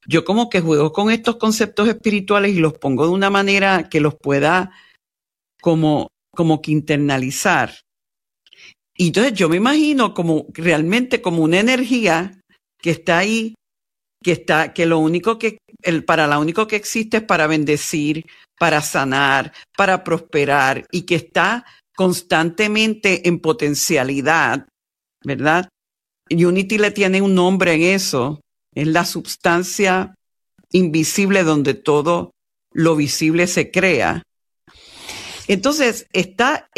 yo como que juego con estos conceptos espirituales y los pongo de una manera que los pueda como que internalizar. Y entonces yo me imagino como realmente como una energía que está ahí, que lo único para lo único que existe es para bendecir, para sanar, para prosperar, y que está constantemente en potencialidad, ¿verdad? Unity le tiene un nombre en eso, es la sustancia invisible donde todo lo visible se crea. Entonces, esta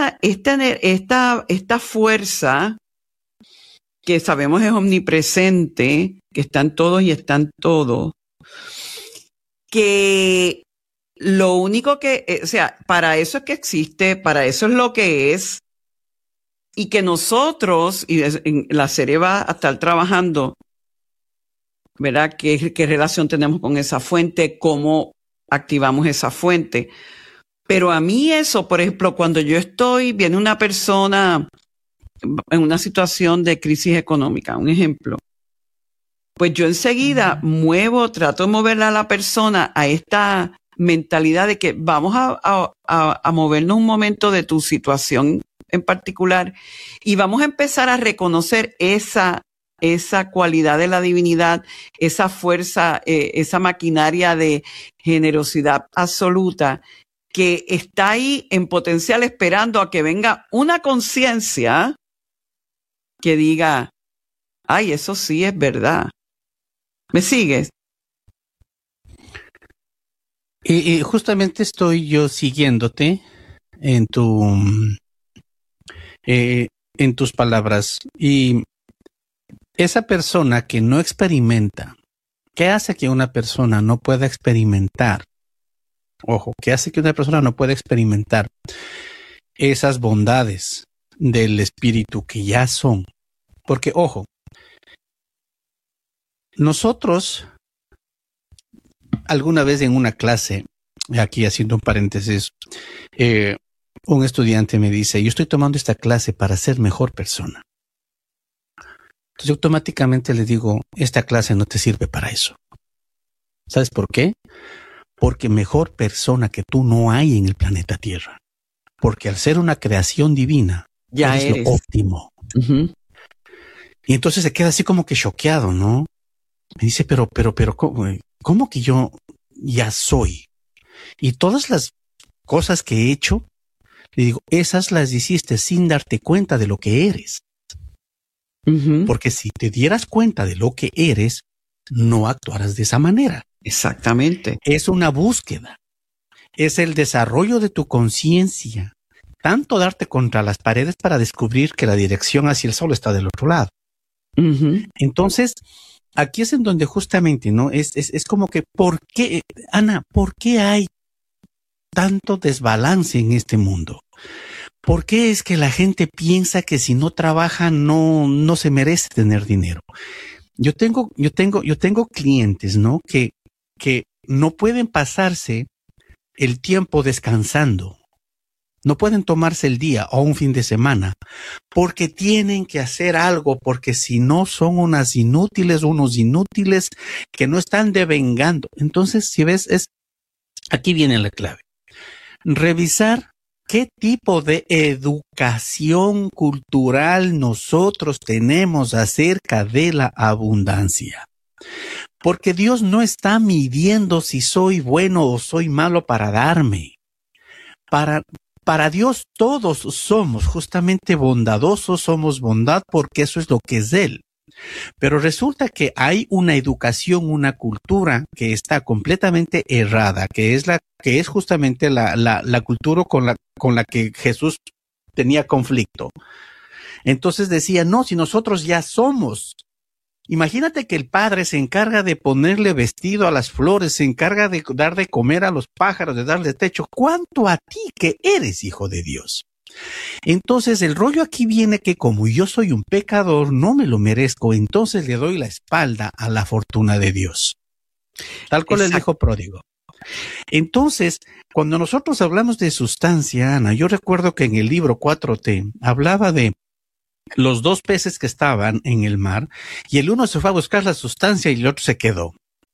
fuerza que sabemos es omnipresente, que está en todos y está en todo, que lo único que, o sea, para eso es que existe, para eso es lo que es, y que nosotros, y la serie va a estar trabajando, ¿verdad? ¿Qué relación tenemos con esa fuente? ¿Cómo activamos esa fuente? Pero a mí eso, por ejemplo, cuando viene una persona en una situación de crisis económica, un ejemplo, pues yo enseguida trato de moverle a la persona a esta mentalidad de que vamos a movernos un momento de tu situación en particular y vamos a empezar a reconocer esa cualidad de la divinidad, esa fuerza, esa maquinaria de generosidad absoluta que está ahí en potencial esperando a que venga una conciencia que diga, ay, eso sí es verdad. ¿Me sigues? Y justamente estoy yo siguiéndote en tus palabras. Y esa persona que no experimenta, ¿qué hace que una persona no pueda experimentar? Ojo, ¿qué hace que una persona no pueda experimentar esas bondades del espíritu que ya son? Porque, ojo, nosotros alguna vez en una clase, aquí haciendo un paréntesis, un estudiante me dice, yo estoy tomando esta clase para ser mejor persona. Entonces yo automáticamente le digo, esta clase no te sirve para eso. ¿Sabes por qué? Porque mejor persona que tú no hay en el planeta Tierra. Porque al ser una creación divina, ya eres lo óptimo. Uh-huh. Y entonces se queda así como que choqueado, ¿no? Me dice, pero, ¿cómo que yo ya soy? Y todas las cosas que he hecho, le digo, esas las hiciste sin darte cuenta de lo que eres. Uh-huh. Porque si te dieras cuenta de lo que eres, no actuarás de esa manera. Exactamente. Es una búsqueda. Es el desarrollo de tu conciencia. Tanto darte contra las paredes para descubrir que la dirección hacia el sol está del otro lado. Uh-huh. Entonces, aquí es en donde justamente, ¿no? Es como que, ¿por qué, Ana, por qué hay tanto desbalance en este mundo? ¿Por qué es que la gente piensa que si no trabaja no se merece tener dinero? Yo tengo clientes, ¿no? Que no pueden pasarse el tiempo descansando. No pueden tomarse el día o un fin de semana porque tienen que hacer algo, porque si no son unos inútiles que no están devengando. Entonces, si ves, aquí viene la clave. Revisar qué tipo de educación cultural nosotros tenemos acerca de la abundancia. Porque Dios no está midiendo si soy bueno o soy malo para darme. Para Dios todos somos justamente bondadosos, somos bondad porque eso es lo que es Él. Pero resulta que hay una educación, una cultura que está completamente errada, que es justamente la cultura con la que Jesús tenía conflicto. Entonces decía, no, si nosotros ya somos. Imagínate que el padre se encarga de ponerle vestido a las flores, se encarga de dar de comer a los pájaros, de darle techo. ¿Cuánto a ti que eres hijo de Dios? Entonces el rollo aquí viene que como yo soy un pecador, no me lo merezco, entonces le doy la espalda a la fortuna de Dios. Tal cual el hijo pródigo. Entonces, cuando nosotros hablamos de sustancia, Ana, yo recuerdo que en el libro 4T hablaba de los dos peces que estaban en el mar y el uno se fue a buscar la sustancia y el otro se quedó.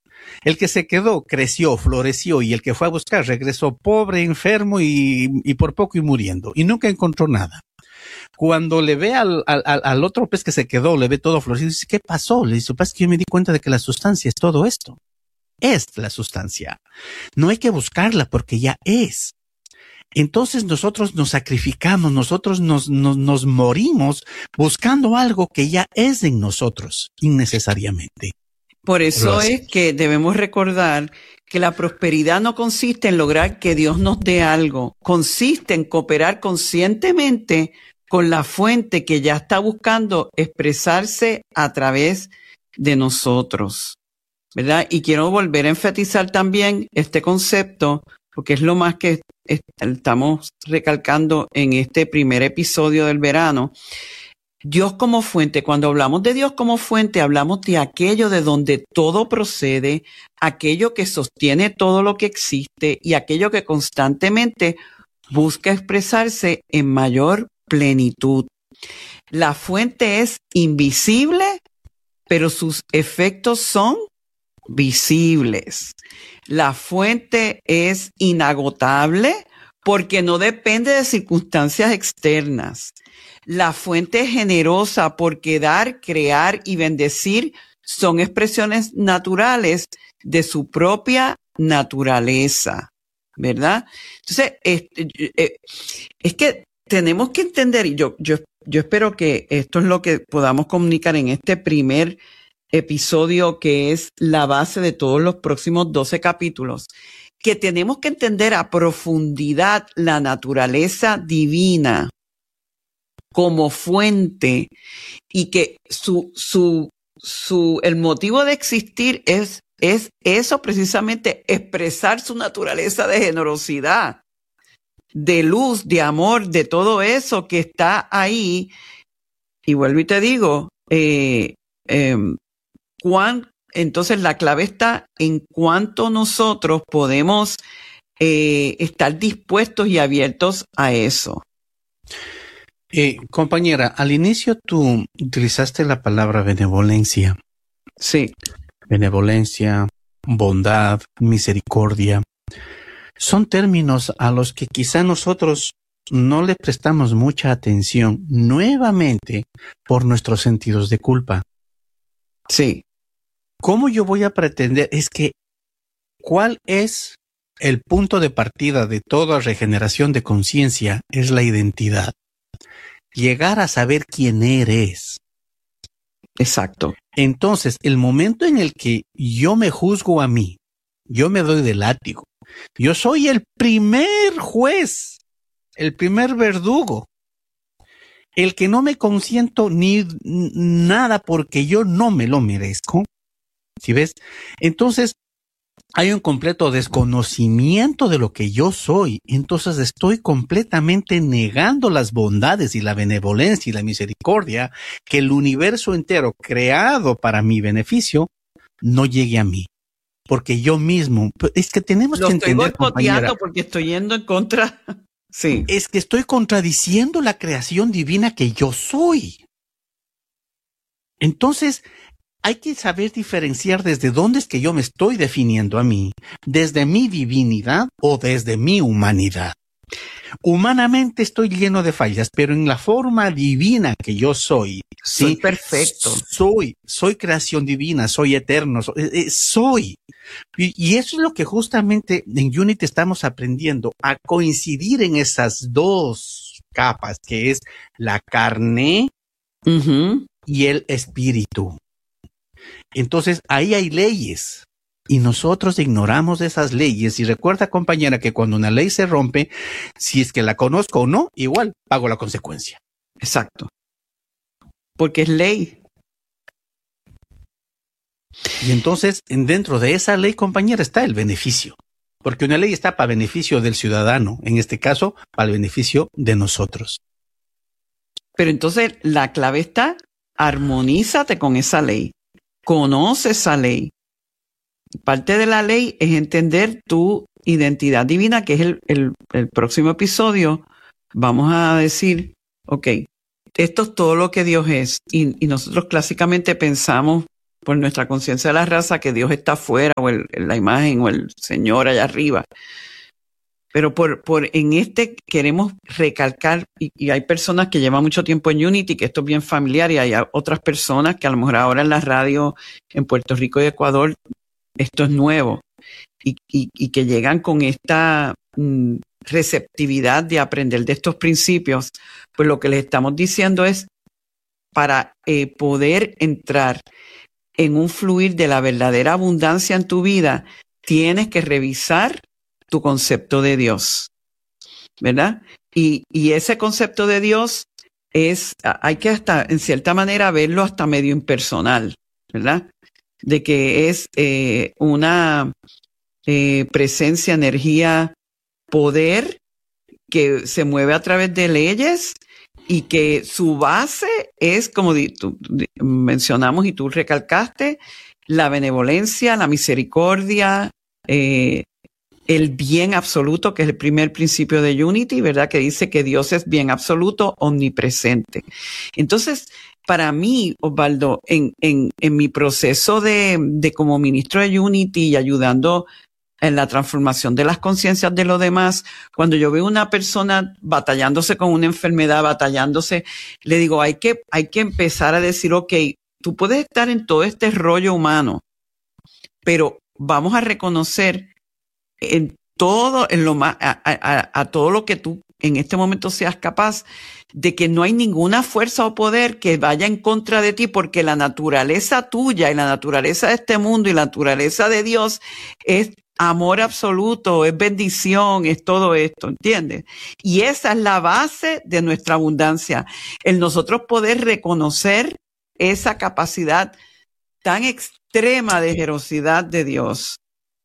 El que se quedó creció, floreció, y el que fue a buscar regresó pobre, enfermo y por poco y muriendo, y nunca encontró nada. Cuando le ve al otro pez que se quedó, le ve todo florecido, dice, ¿qué pasó? Le dice, pues que yo me di cuenta de que la sustancia es todo esto. Es la sustancia. No hay que buscarla porque ya es. Entonces nosotros nos sacrificamos, nosotros nos morimos buscando algo que ya es en nosotros, innecesariamente. Por eso es que debemos recordar que la prosperidad no consiste en lograr que Dios nos dé algo, consiste en cooperar conscientemente con la fuente que ya está buscando expresarse a través de nosotros, ¿verdad? Y quiero volver a enfatizar también este concepto, porque es lo más que estamos recalcando en este primer episodio del verano. Dios como fuente, cuando hablamos de Dios como fuente, hablamos de aquello de donde todo procede, aquello que sostiene todo lo que existe y aquello que constantemente busca expresarse en mayor plenitud. La fuente es invisible, pero sus efectos son visibles. La fuente es inagotable porque no depende de circunstancias externas. La fuente es generosa porque dar, crear y bendecir son expresiones naturales de su propia naturaleza, ¿verdad? Entonces, es que tenemos que entender, y yo espero que esto es lo que podamos comunicar en este primer episodio, que es la base de todos los próximos 12 capítulos, que tenemos que entender a profundidad la naturaleza divina como fuente y que el motivo de existir es eso precisamente, expresar su naturaleza de generosidad, de luz, de amor, de todo eso que está ahí. Y vuelvo y te digo, entonces la clave está en cuánto nosotros podemos estar dispuestos y abiertos a eso. Compañera, al inicio tú utilizaste la palabra benevolencia. Sí. Benevolencia, bondad, misericordia. Son términos a los que quizá nosotros no le prestamos mucha atención nuevamente por nuestros sentidos de culpa. Sí. ¿Cómo yo voy a pretender? Es que, ¿cuál es el punto de partida de toda regeneración de conciencia? Es la identidad. Llegar a saber quién eres. Exacto. Entonces, el momento en el que yo me juzgo a mí, yo me doy de látigo. Yo soy el primer juez, el primer verdugo, el que no me consiento ni nada porque yo no me lo merezco. ¿Sí ves? Entonces, hay un completo desconocimiento de lo que yo soy. Entonces, estoy completamente negando las bondades y la benevolencia y la misericordia que el universo entero, creado para mi beneficio, no llegue a mí. Porque yo mismo, es que tenemos que entender, estoy boicoteando porque estoy yendo en contra. Sí. Es que estoy contradiciendo la creación divina que yo soy. Entonces, hay que saber diferenciar desde dónde es que yo me estoy definiendo a mí, desde mi divinidad o desde mi humanidad. Humanamente estoy lleno de fallas, pero en la forma divina que yo soy, soy perfecto. Soy creación divina, soy eterno, soy. Y eso es lo que justamente en Unity estamos aprendiendo, a coincidir en esas dos capas, que es la carne y el espíritu. Entonces, ahí hay leyes. Y nosotros ignoramos esas leyes. Y recuerda, compañera, que cuando una ley se rompe, si es que la conozco o no, igual pago la consecuencia. Exacto. Porque es ley. Y entonces, dentro de esa ley, compañera, está el beneficio. Porque una ley está para beneficio del ciudadano. En este caso, para el beneficio de nosotros. Pero entonces, la clave está, armonízate con esa ley. Conoce esa ley. Parte de la ley es entender tu identidad divina, que es el próximo episodio. Vamos a decir, ok, esto es todo lo que Dios es. Y nosotros clásicamente pensamos por nuestra conciencia de la raza que Dios está afuera, o la imagen, o el Señor allá arriba. Pero en queremos recalcar, y hay personas que llevan mucho tiempo en Unity, que esto es bien familiar, y hay otras personas que a lo mejor ahora en la radio en Puerto Rico y Ecuador, esto es nuevo, y que llegan con esta receptividad de aprender de estos principios. Pues lo que les estamos diciendo es, para poder entrar en un fluir de la verdadera abundancia en tu vida, tienes que revisar tu concepto de Dios, ¿verdad? Y ese concepto de Dios hay que hasta, en cierta manera, verlo hasta medio impersonal, ¿verdad? De que es una presencia, energía, poder que se mueve a través de leyes y que su base es, como tú mencionamos y tú recalcaste, la benevolencia, la misericordia, el bien absoluto, que es el primer principio de Unity, ¿verdad? Que dice que Dios es bien absoluto, omnipresente. Entonces, para mí, Osvaldo, en mi proceso de como ministro de Unity y ayudando en la transformación de las conciencias de los demás, cuando yo veo una persona batallándose con una enfermedad, le digo, hay que empezar a decir, ok, tú puedes estar en todo este rollo humano, pero vamos a reconocer en todo, en lo más, a todo lo que tú en este momento seas capaz, de que no hay ninguna fuerza o poder que vaya en contra de ti, porque la naturaleza tuya y la naturaleza de este mundo y la naturaleza de Dios es amor absoluto, es bendición, es todo esto, ¿entiendes? Y esa es la base de nuestra abundancia, el nosotros poder reconocer esa capacidad tan extrema de generosidad de Dios.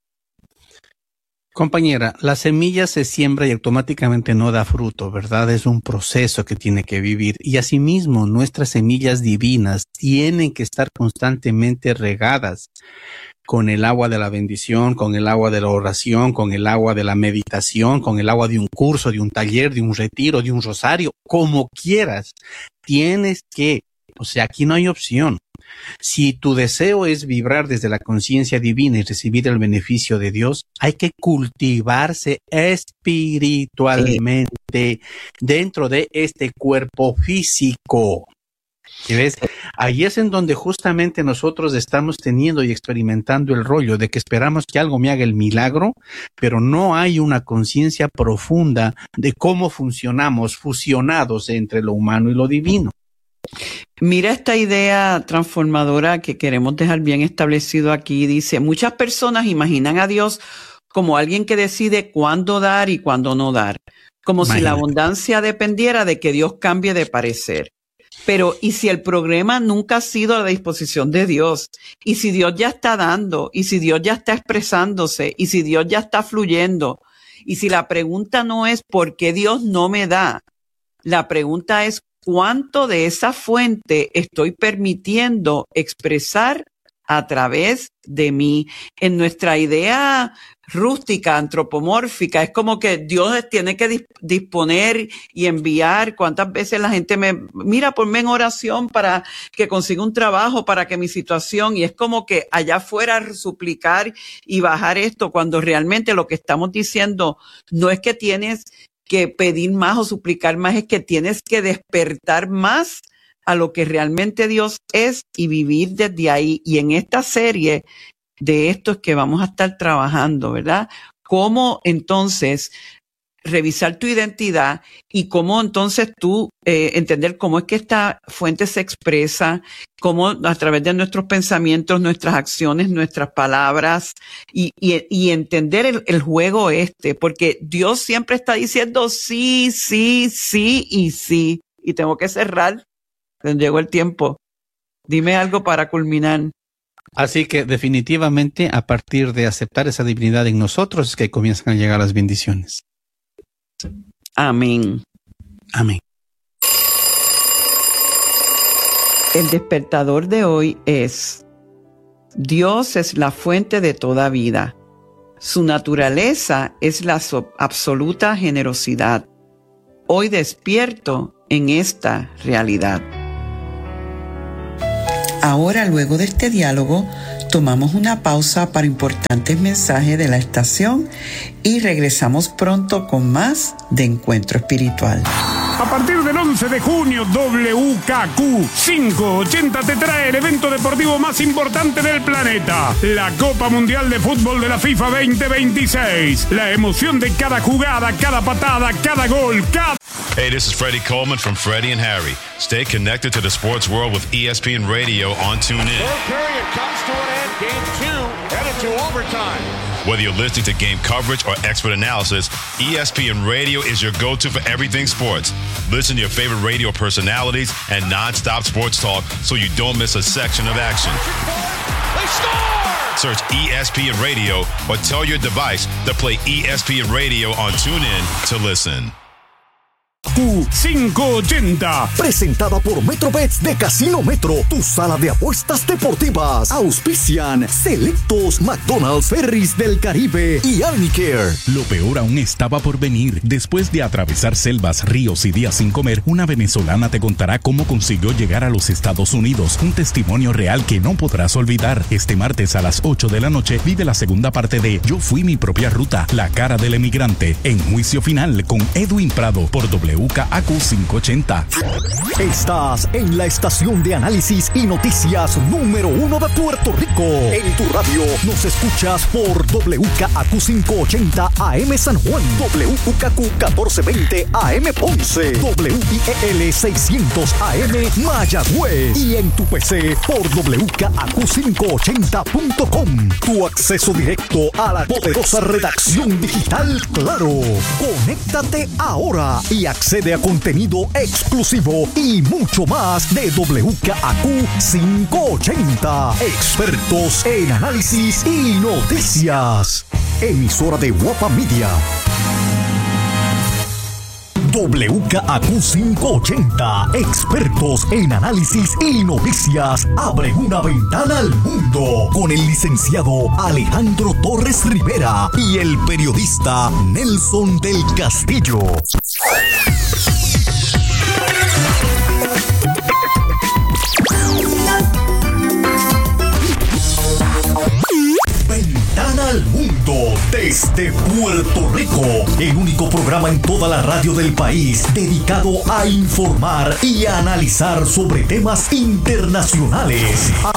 Compañera, la semilla se siembra y automáticamente no da fruto, ¿verdad? Es un proceso que tiene que vivir. Y asimismo, nuestras semillas divinas tienen que estar constantemente regadas con el agua de la bendición, con el agua de la oración, con el agua de la meditación, con el agua de un curso, de un taller, de un retiro, de un rosario, como quieras. Tienes que, o sea, aquí no hay opción. Si tu deseo es vibrar desde la conciencia divina y recibir el beneficio de Dios, hay que cultivarse espiritualmente dentro de este cuerpo físico. ¿Sí ves? Ahí es en donde justamente nosotros estamos teniendo y experimentando el rollo de que esperamos que algo me haga el milagro, pero no hay una conciencia profunda de cómo funcionamos fusionados entre lo humano y lo divino. Mira esta idea transformadora que queremos dejar bien establecido aquí. Dice, muchas personas imaginan a Dios como alguien que decide cuándo dar y cuándo no dar, como si la abundancia dependiera de que Dios cambie de parecer. Pero, ¿y si el problema nunca ha sido a la disposición de Dios? ¿Y si Dios ya está dando? ¿Y si Dios ya está expresándose? ¿Y si Dios ya está fluyendo? Y si la pregunta no es ¿por qué Dios no me da? La pregunta es ¿cuánto de esa fuente estoy permitiendo expresar a través de mí? En nuestra idea rústica, antropomórfica, es como que Dios tiene que disponer y enviar. ¿Cuántas veces la gente mira, ponme en oración para que consiga un trabajo, para que mi situación, y es como que allá afuera suplicar y bajar esto, cuando realmente lo que estamos diciendo no es que tienes que pedir más o suplicar más, es que tienes que despertar más a lo que realmente Dios es y vivir desde ahí. Y en esta serie de esto es que vamos a estar trabajando, ¿verdad? Cómo entonces revisar tu identidad y cómo entonces tú entender cómo es que esta fuente se expresa, cómo a través de nuestros pensamientos, nuestras acciones, nuestras palabras y entender el juego porque Dios siempre está diciendo sí, sí, sí y sí. Y tengo que cerrar, llegó el tiempo. Dime algo para culminar. Así que definitivamente a partir de aceptar esa divinidad en nosotros es que comienzan a llegar las bendiciones. Amén. Amén. El despertador de hoy es: Dios es la fuente de toda vida. Su naturaleza es la absoluta generosidad. Hoy despierto en esta realidad. Ahora, luego de este diálogo, tomamos una pausa para importantes mensajes de la estación y regresamos pronto con más de Encuentro Espiritual. A partir del 11 de junio, WKQ 580 te trae el evento deportivo más importante del planeta, la Copa Mundial de Fútbol de la FIFA 2026. La emoción de cada jugada, cada patada, cada gol, cada... Hey, this is Freddie Coleman from Freddie and Harry. Stay connected to the sports world with ESPN Radio on TuneIn. Third period comes to an end. Game 2 headed to overtime. Whether you're listening to game coverage or expert analysis, ESPN Radio is your go-to for everything sports. Listen to your favorite radio personalities and non-stop sports talk so you don't miss a section of action. They score! Search ESPN Radio or tell your device to play ESPN Radio on TuneIn to listen. Q580. Presentada por MetroBets de Casino Metro, tu sala de apuestas deportivas. Auspician Selectos, McDonald's, Ferries del Caribe y Armicare. Lo peor aún estaba por venir. Después de atravesar selvas, ríos y días sin comer, una venezolana te contará cómo consiguió llegar a los Estados Unidos. Un testimonio real que no podrás olvidar. Este martes a las 8 de la noche vive la segunda parte de Yo fui mi propia ruta, la cara del emigrante, en juicio final con Edwin Prado por WKAQ 580. Estás en la estación de análisis y noticias número 1 de Puerto Rico. En tu radio nos escuchas por WKAQ 580 AM San Juan, WKAQ 1420 AM Ponce, WIEL 600 AM Mayagüez y en tu PC por WKAQ580.com. Tu acceso directo a la poderosa redacción digital Claro. Conéctate ahora y accede a contenido exclusivo y mucho más de WKAQ 580. Expertos en análisis y noticias. Emisora de Guapa Media. WKAQ 580, expertos en análisis y noticias, abren una ventana al mundo con el licenciado Alejandro Torres Rivera y el periodista Nelson del Castillo. Ventana al mundo desde Puerto Rico, el único programa en toda la radio del país dedicado a informar y a analizar sobre temas internacionales.